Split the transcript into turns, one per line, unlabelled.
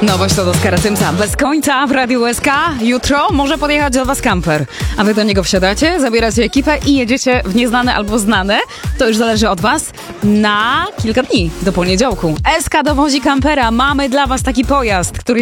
Nowość to do Oskara Symsa. Bez końca w Radiu SK. Jutro może podjechać do was kamper. A wy do niego wsiadacie, zabieracie ekipę i jedziecie w nieznane albo znane. To już zależy od was. Na kilka dni do poniedziałku. SK dowozi kampera. Mamy dla was taki pojazd, który